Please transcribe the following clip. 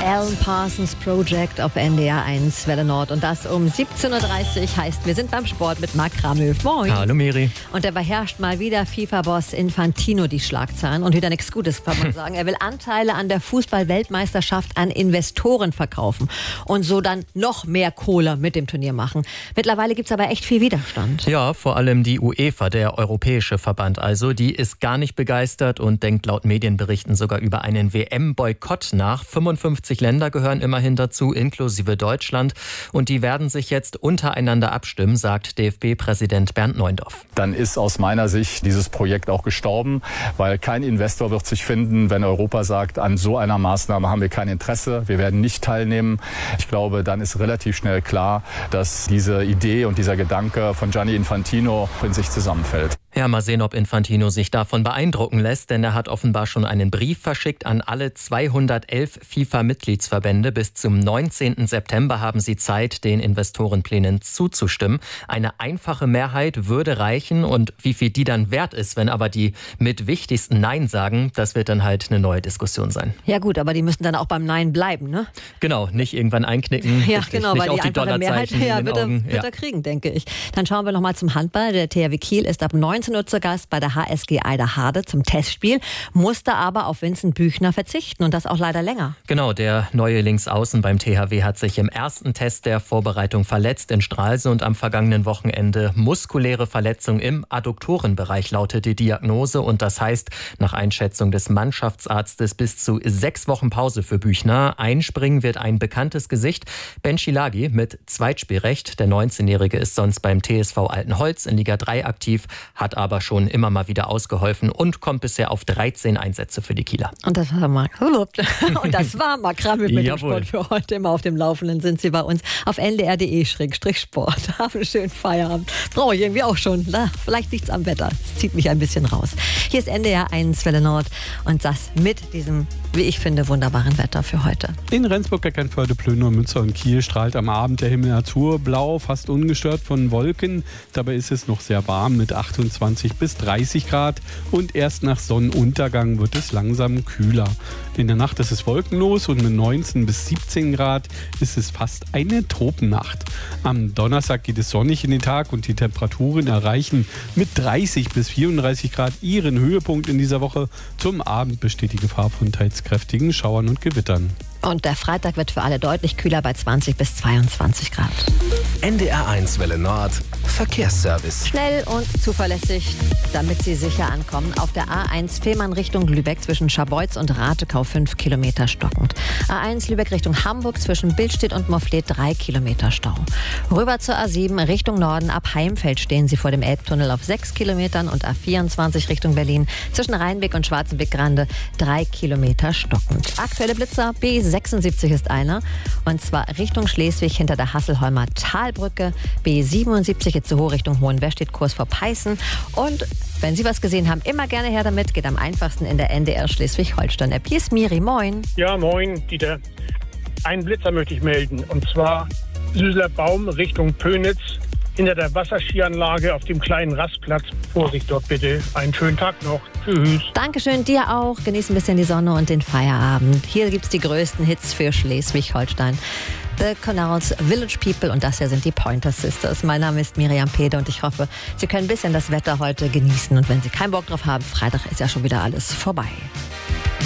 Alan Parsons Project auf NDR 1 Welle Nord. Und das um 17.30 Uhr heißt, wir sind beim Sport mit Marc Kramhöf. Moin. Hallo Miri. Und er beherrscht mal wieder FIFA-Boss Infantino die Schlagzeilen. Und wieder nichts Gutes, kann man sagen. Er will Anteile an der Fußball-Weltmeisterschaft an Investoren verkaufen. Und so dann noch mehr Kohle mit dem Turnier machen. Mittlerweile gibt es aber echt viel Widerstand. Ja, vor allem die UEFA, der europäische Verband also, die ist gar nicht begeistert und denkt laut Medienberichten sogar über einen WM-Boykott nach. 55 Länder gehören immerhin dazu, inklusive Deutschland. Und die werden sich jetzt untereinander abstimmen, sagt DFB-Präsident Bernd Neuendorf. Dann ist aus meiner Sicht dieses Projekt auch gestorben, weil kein Investor wird sich finden, wenn Europa sagt, an so einer Maßnahme haben wir kein Interesse, wir werden nicht teilnehmen. Ich glaube, dann ist relativ schnell klar, dass diese Idee und dieser Gedanke von Gianni Infantino in sich zusammenfällt. Ja, mal sehen, ob Infantino sich davon beeindrucken lässt, denn er hat offenbar schon einen Brief verschickt an alle 211 FIFA-Mitgliedsverbände. Bis zum 19. September haben sie Zeit, den Investorenplänen zuzustimmen. Eine einfache Mehrheit würde reichen und wie viel die dann wert ist, wenn aber die mit wichtigsten Nein sagen, das wird dann halt eine neue Diskussion sein. Ja gut, aber die müssen dann auch beim Nein bleiben, ne? Genau, nicht irgendwann einknicken. Ja, richtig, genau, nicht weil auch die einfache Mehrheit wird er kriegen, denke ich. Dann schauen wir noch mal zum Handball. Der THW Kiel ist ab 19 Uhr zu Gast bei der HSG Eiderharde zum Testspiel, musste aber auf Vincent Büchner verzichten und das auch leider länger. Genau, der neue Linksaußen beim THW hat sich im ersten Test der Vorbereitung verletzt in Stralsund am vergangenen Wochenende. Muskuläre Verletzung im Adduktorenbereich lautet die Diagnose und das heißt nach Einschätzung des Mannschaftsarztes bis zu 6 Wochen Pause für Büchner. Einspringen wird ein bekanntes Gesicht, Ben Schilagi mit Zweitspielrecht. Der 19-Jährige ist sonst beim TSV Altenholz in Liga 3 aktiv, hat aber schon immer mal wieder ausgeholfen und kommt bisher auf 13 Einsätze für die Kieler. Und das war Marc Kramhöf mit dem Sport für heute. Immer auf dem Laufenden sind Sie bei uns auf ndr.de/sport. Haben einen schönen Feierabend. Brauche ich irgendwie auch schon. Na, vielleicht liegt's am Wetter. Es zieht mich ein bisschen raus. Hier ist NDR 1 Welle Nord und das mit diesem, wie ich finde, wunderbaren Wetter für heute. In Rendsburg, Eckernförde, Plönor, Münster und Kiel strahlt am Abend der Himmel azurblau, fast ungestört von Wolken. Dabei ist es noch sehr warm mit 28 bis 30 Grad und erst nach Sonnenuntergang wird es langsam kühler. In der Nacht ist es wolkenlos und mit 19 bis 17 Grad ist es fast eine Tropennacht. Am Donnerstag geht es sonnig in den Tag und die Temperaturen erreichen mit 30 bis 34 Grad ihren Höhepunkt in dieser Woche. Zum Abend besteht die Gefahr von teils kräftigen Schauern und Gewittern. Und der Freitag wird für alle deutlich kühler bei 20 bis 22 Grad. NDR 1 Welle Nord Verkehrsservice. Schnell und zuverlässig, damit Sie sicher ankommen. Auf der A1 Fehmarn Richtung Lübeck zwischen Scharbeutz und Ratekau 5 Kilometer stockend. A1 Lübeck Richtung Hamburg zwischen Billstedt und Mofflet 3 Kilometer Stau. Rüber zur A7 Richtung Norden ab Heimfeld stehen Sie vor dem Elbtunnel auf 6 Kilometern und A24 Richtung Berlin zwischen Rheinbeck und Schwarzenbeck-Grande 3 Kilometer stockend. Aktuelle Blitzer B76 ist einer und zwar Richtung Schleswig hinter der Hasselholmer Talbrücke. B77 jetzt so hoch Richtung Hohenwestedt, Kurs vor Peißen. Und wenn Sie was gesehen haben, immer gerne her damit. Geht am einfachsten in der NDR Schleswig-Holstein-App. Hier ist Miri, moin. Ja, moin, Dieter. Einen Blitzer möchte ich melden. Und zwar Süßler Baum Richtung Pönitz. Hinter der Wasserskianlage auf dem kleinen Rastplatz. Vorsicht dort bitte. Einen schönen Tag noch. Tschüss. Dankeschön, dir auch. Genieß ein bisschen die Sonne und den Feierabend. Hier gibt's die größten Hits für Schleswig-Holstein. The Canals, Village People und das hier sind die Pointer Sisters. Mein Name ist Miriam Pede und ich hoffe, Sie können ein bisschen das Wetter heute genießen. Und wenn Sie keinen Bock drauf haben, Freitag ist ja schon wieder alles vorbei.